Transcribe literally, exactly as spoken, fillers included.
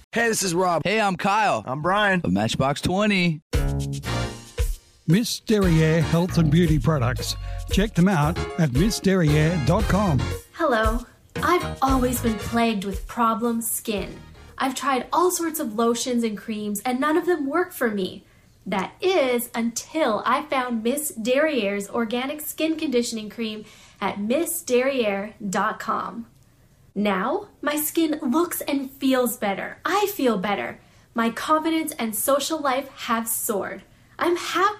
Hey, this is Rob. Hey, I'm Kyle. I'm Brian. Of Matchbox twenty. Miss Derriere Health and Beauty Products. Check them out at miss derriere dot com. Hello. I've always been plagued with problem skin. I've tried all sorts of lotions and creams, and none of them work for me. That is until I found Miss Derriere's organic skin conditioning cream at miss derriere dot com. Now, my skin looks and feels better. I feel better. My confidence and social life have soared. I'm happy.